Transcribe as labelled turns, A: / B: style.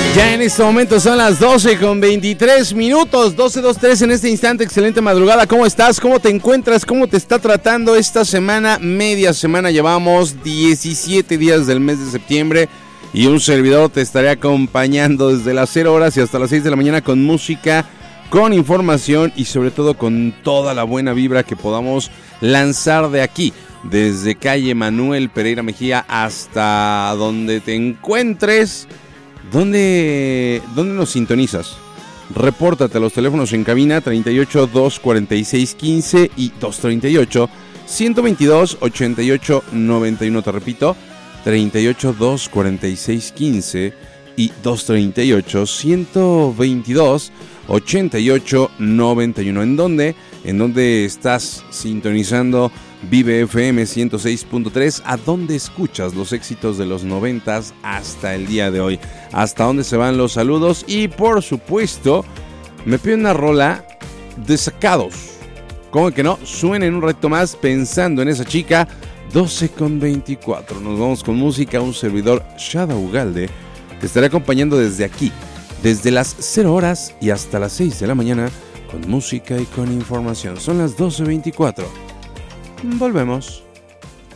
A: Ya en este momento son las 12:23, 12:23 en este instante. Excelente madrugada, ¿cómo estás? ¿Cómo te encuentras? ¿Cómo te está tratando esta semana? Media semana, llevamos 17 días del mes de septiembre y un servidor te estaré acompañando desde las 0 horas y hasta las 6 de la mañana con música, con información y sobre todo con toda la buena vibra que podamos lanzar de aquí, desde calle Manuel Pereira Mejía hasta donde te encuentres. ¿Dónde nos sintonizas? Repórtate a los teléfonos en cabina 38 246 15 y 238 122 88 91. Te repito, 38 246 15 y 238 122 88 91. ¿En dónde estás sintonizando Vive FM 106.3? ¿A dónde escuchas los éxitos de los 90s hasta el día de hoy? ¿Hasta dónde se van los saludos? Y por supuesto, me pide una rola de Sacados. ¿Cómo que no? Suena en un rato más pensando en esa chica. 12:24. Nos vamos con música. Un servidor, Shadow Ugalde, te estaré acompañando desde aquí, desde las 0 horas y hasta las 6 de la mañana, con música y con información. Son las 12:24. Volvemos.